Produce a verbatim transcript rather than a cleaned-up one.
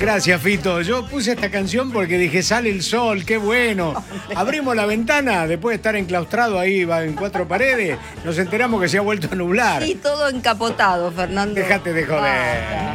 Gracias, Fito. Yo puse esta canción porque dije, sale el sol, qué bueno. Abrimos la ventana, después de estar enclaustrado ahí va en cuatro paredes, nos enteramos que se ha vuelto a nublar. Sí, todo encapotado, Fernando. Déjate de joder. Basta.